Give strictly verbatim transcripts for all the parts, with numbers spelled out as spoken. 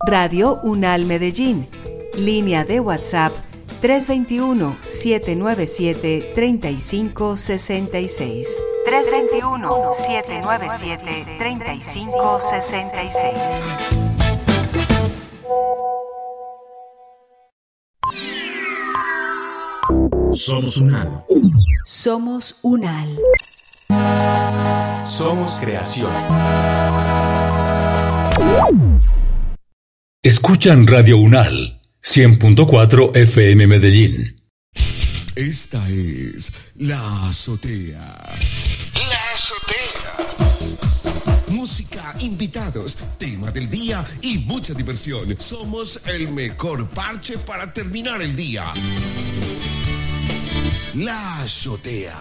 Radio UNAL Medellín. Línea de WhatsApp tres dos uno, siete nueve siete, tres cinco seis seis. tres dos uno, siete nueve siete, tres cinco seis seis. Somos UNAL. Somos UNAL. Somos creación. Escuchan Radio UNAL, cien punto cuatro F M Medellín. Esta es La Azotea. La Azotea. Música, invitados, tema del día y mucha diversión. Somos el mejor parche para terminar el día. La Azotea.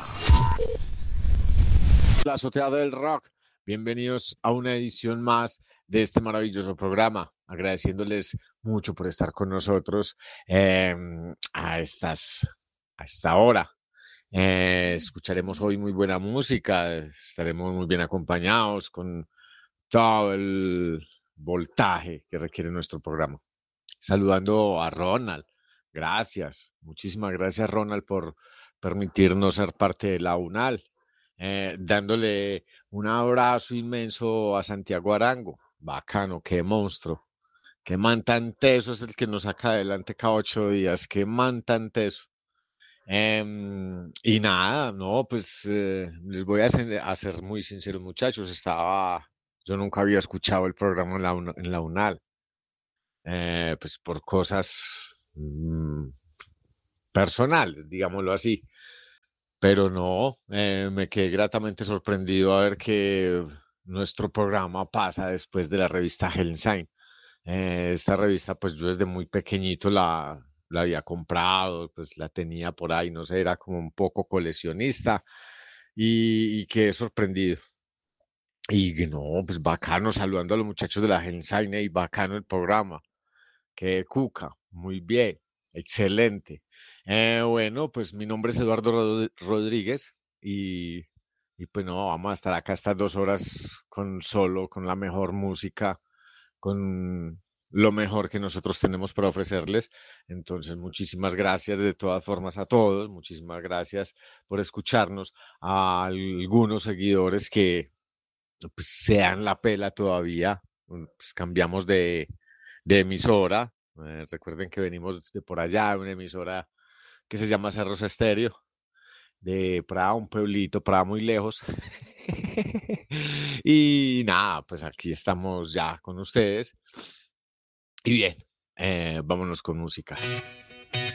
La Azotea del Rock. Bienvenidos a una edición más de este maravilloso programa. Agradeciéndoles mucho por estar con nosotros eh, a, estas, a esta hora. Eh, escucharemos hoy muy buena música, estaremos muy bien acompañados con todo el voltaje que requiere nuestro programa. Saludando a Ronald. Gracias, muchísimas gracias Ronald por permitirnos ser parte de la UNAL. Eh, dándole un abrazo inmenso a Santiago Arango. Bacano, qué monstruo. Qué man tan teso es el que nos saca adelante cada ocho días. Qué man tan teso. Eh, y nada, no, pues eh, les voy a ser, a ser muy sinceros, muchachos. Estaba, yo nunca había escuchado el programa en la, UNA- en la UNAL. Eh, pues por cosas mm, personales, digámoslo así. Pero no, eh, me quedé gratamente sorprendido a ver que nuestro programa pasa después de la revista Hellenstein. Eh, esta revista, pues yo desde muy pequeñito la, la había comprado, pues la tenía por ahí, no sé, era como un poco coleccionista y, y quedé sorprendido. Y no, pues bacano, saludando a los muchachos de la Hellenstein y bacano el programa. Qué cuca, muy bien, excelente. Eh, bueno, pues mi nombre es Eduardo Rod- Rodríguez y, y pues no, vamos a estar acá estas dos horas con solo, con la mejor música, con lo mejor que nosotros tenemos para ofrecerles. Entonces, muchísimas gracias de todas formas a todos, muchísimas gracias por escucharnos, a algunos seguidores que pues, se dan la pela todavía, pues, cambiamos de, de emisora. Eh, recuerden que venimos de por allá, una emisora que se llama Cerros Estéreo, de Prada, un pueblito, Prada muy lejos. Y nada, pues aquí estamos ya con ustedes. Y bien, eh, vámonos con música.